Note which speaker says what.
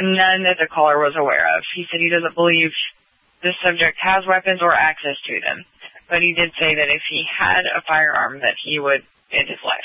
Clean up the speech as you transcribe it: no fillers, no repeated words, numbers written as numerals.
Speaker 1: none that the caller was aware of. He said he doesn't believe the subject has weapons or access to them, but he did say that if he had a firearm that he would end his life.